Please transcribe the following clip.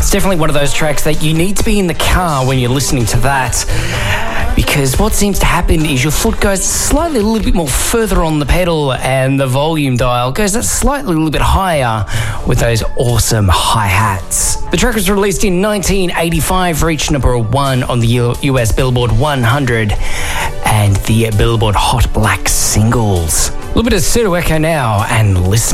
It's definitely one of those tracks that you need to be in the car when you're listening to that, because what seems to happen is your foot goes slightly a little bit more further on the pedal and the volume dial goes slightly a little bit higher with those awesome hi-hats. The track was released in 1985, reached number 1 on the US Billboard 100 and the Billboard Hot Black Singles. A little bit of Pseudo Echo now, and listen.